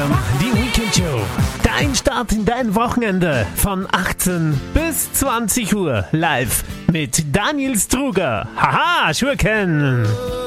FM, die Weekend Show. Dein Start in dein Wochenende von 18 bis 20 Uhr live mit Daniel Struger. Haha, Schurken!